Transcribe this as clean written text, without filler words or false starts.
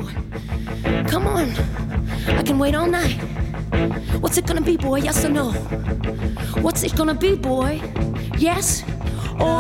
boy. Come on. I can wait all night. What's it gonna be, boy? Yes or no? What's it gonna be, boy? Yes